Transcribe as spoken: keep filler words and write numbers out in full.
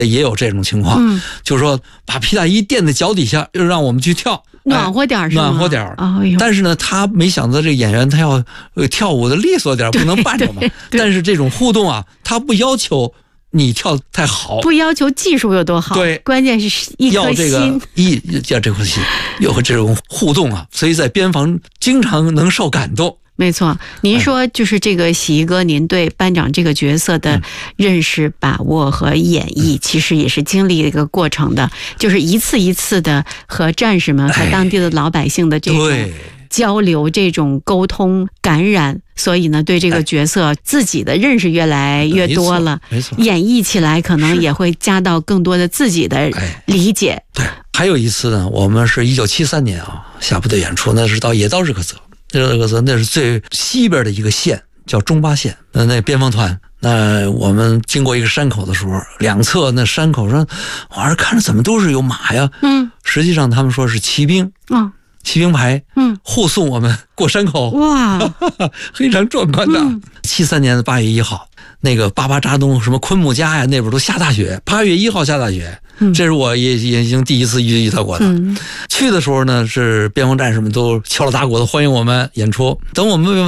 也有这种情况，嗯、就是说把皮大衣垫在脚底下，又让我们去跳， 暖和点儿是吗？ 暖和点儿。 哎呦， 但是呢，他没想到这个演员他要跳舞的利索点，不能扮着嘛。但是这种互动啊，他不要求你跳太好， 不要求技术有多好， 对， 关键是一颗心， 要这个一要这颗心，有这种互动啊，所以在边防经常能受感动。 没错，您说就是这个喜一哥，您对班长这个角色的认识、把握和演绎，其实也是经历一个过程的，就是一次一次的和战士们和当地的老百姓的这种交流、这种沟通感染，所以呢，对这个角色自己的认识越来越多了， 没错， 演绎起来可能也会加到更多的自己的理解。 对，还有一次呢，我们是一九七三年啊下部队演出，那是到野道日喀则。日喀则那是最西边的一个县，叫中巴县。那那边防团，那我们经过一个山口的时候，两侧那山口上，我还看着怎么都是有马呀。嗯，实际上他们说是骑兵。嗯。骑兵排，嗯，护送我们过山口， 哇， 非常壮观的。七三、嗯、年的八月一号，那个巴巴扎东什么昆木加呀，那边都下大雪，八月一号下大雪，嗯、这是我也也已经第一次遇到过的。嗯、去的时候呢，是边防战士们都敲锣打鼓的欢迎我们演出。等我们